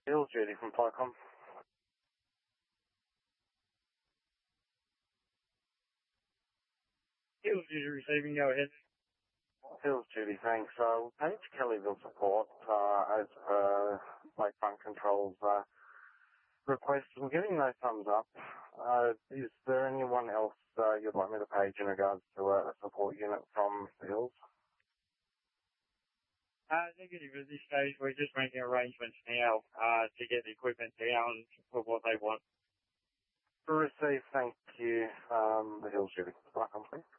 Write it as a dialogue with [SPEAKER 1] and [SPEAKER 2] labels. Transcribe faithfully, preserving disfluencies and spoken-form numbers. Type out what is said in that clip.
[SPEAKER 1] Hills, Judy from Flycom.
[SPEAKER 2] Hills, Judy receiving, go ahead.
[SPEAKER 1] Hills, Judy, thanks. Uh, page Kellyville support, uh, as per Lakefront Control's, uh, request. I'm giving no thumbs up. Uh, is there anyone else, uh, you'd like me to page in regards to a support unit from the Hills?
[SPEAKER 2] Uh, negative at this stage. We're just making arrangements now, uh, to get the equipment down for what they want.
[SPEAKER 1] Receive, thank you. Um, the Hills, Judy. Flycom, please.